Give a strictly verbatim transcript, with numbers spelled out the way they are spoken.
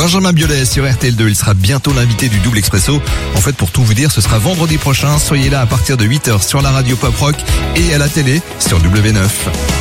Benjamin Biolay sur R T L deux, il sera bientôt l'invité du Double Expresso. En fait, pour tout vous dire, ce sera vendredi prochain. Soyez là à partir de huit heures sur la radio Pop Rock et à la télé sur W neuf.